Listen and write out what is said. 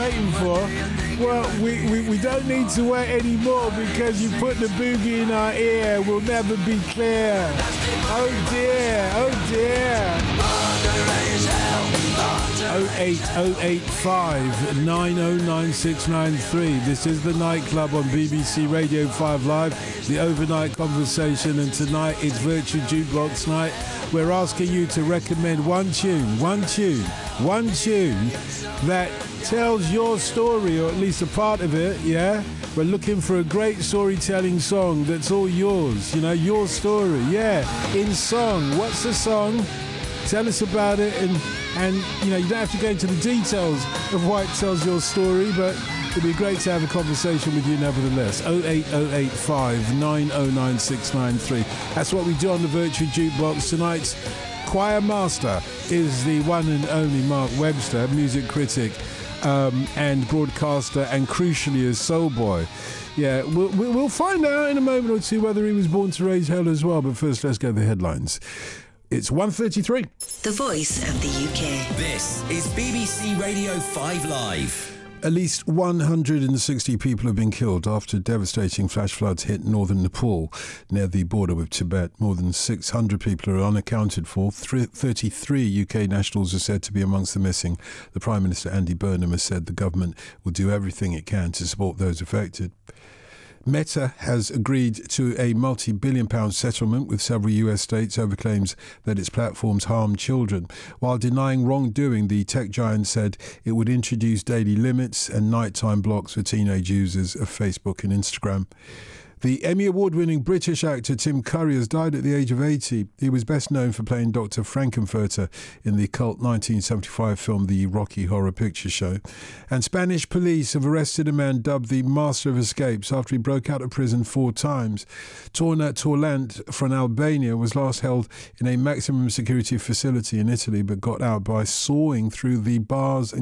waiting for. Well, we don't need to wait anymore because you put the boogie in our ear. We'll never be clear. Oh dear, oh dear. 08085 909693. This is the Nightclub on BBC Radio 5 Live, the overnight conversation, and tonight it's Virtual Jukebox night. We're asking you to recommend one tune that tells your story, or at least a part of it, yeah? We're looking for a great storytelling song that's all yours, you know, your story, yeah, in song. What's the song? Tell us about it, and you know, you don't have to go into the details of why it tells your story, but it'd be great to have a conversation with you nevertheless. 08085 909693. That's what we do on the Virtual Jukebox. Tonight's choir master is the one and only Mark Webster, music critic and broadcaster, and crucially a soul boy. Yeah, we'll find out in a moment or two whether he was born to raise hell as well, but first let's go to the headlines. It's 1:33. The voice of the UK. This is BBC Radio 5 Live. At least 160 people have been killed after devastating flash floods hit northern Nepal near the border with Tibet. More than 600 people are unaccounted for. 33 UK nationals are said to be amongst the missing. The Prime Minister Andy Burnham has said the government will do everything it can to support those affected. Meta has agreed to a multi-billion-pound settlement with several US states over claims that its platforms harm children. While denying wrongdoing, the tech giant said it would introduce daily limits and nighttime blocks for teenage users of Facebook and Instagram. The Emmy Award-winning British actor Tim Curry has died at the age of 80. He was best known for playing Dr. Frankenfurter in the cult 1975 film The Rocky Horror Picture Show. And Spanish police have arrested a man dubbed the Master of Escapes after he broke out of prison 4 times. Torna Torlant from Albania was last held in a maximum security facility in Italy, but got out by sawing through the bars and